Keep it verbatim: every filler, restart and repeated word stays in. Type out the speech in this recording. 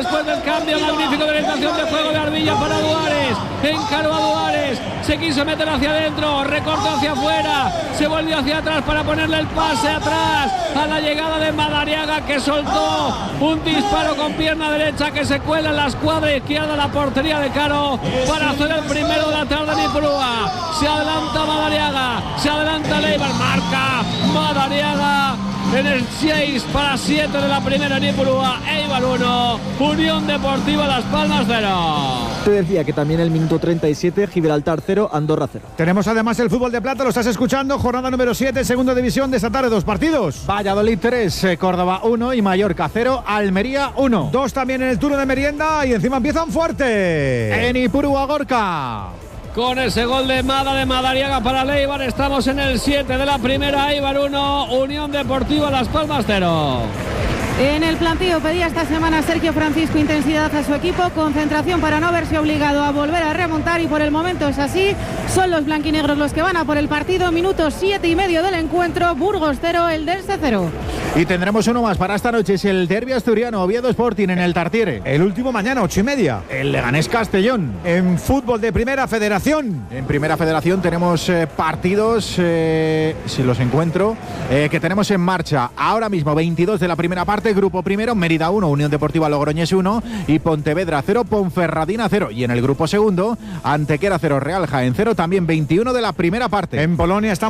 después del cambio magnífico de orientación de juego de Arbilla para Duárez. Encaró a Duárez, se quiso meter hacia adentro, recortó hacia afuera, se volvió hacia atrás para ponerle el pase atrás a la llegada de Madariaga, que soltó un disparo con pierna derecha que se cuela en la escuadra izquierda de la portería de Caro para hacer el primero de la tarde en Ipurúa. Se adelanta Madariaga, se adelanta Leibar, marca Madariaga en el seis para siete de la primera en Ipurúa. Eibar uno, Unión Deportiva Las Palmas cero. Te decía que también el minuto treinta y siete, Gibraltar cero, Andorra cero. Tenemos además el fútbol de plata, lo estás escuchando, jornada número siete, segunda división de esta tarde, dos partidos. Valladolid tres, Córdoba uno y Mallorca cero, Almería uno. Dos también en el turno de merienda y encima empiezan fuerte. En Ipurúa, Gorka. Con ese gol de Mada de Madariaga para Leibar, estamos en el siete de la primera. Eibar uno, Unión Deportiva Las Palmas cero. En el plantío pedía esta semana Sergio Francisco intensidad a su equipo, concentración para no verse obligado a volver a remontar, y por el momento es así. Son los blanquinegros los que van a por el partido. Minuto siete y medio del encuentro. Burgos cero, Eldense cero. Y tendremos uno más para esta noche, es el derbi asturiano, Oviedo Sporting en el Tartiere. El último mañana, ocho y media. El Leganés Castellón. En fútbol de Primera Federación. En Primera Federación tenemos eh, partidos, eh, si los encuentro, eh, que tenemos en marcha ahora mismo. veintidós de la primera parte, grupo primero, Mérida uno, Unión Deportiva Logroñés uno y Pontevedra cero, Ponferradina cero. Y en el grupo segundo, Antequera cero, Real Jaén cero, también veintiuno de la primera parte. En Polonia estamos